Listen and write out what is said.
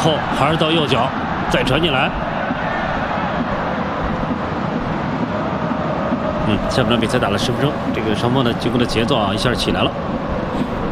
后还是到右脚，再传进来。下半场比赛打了10分钟，这个双方的进攻的节奏啊一下起来了。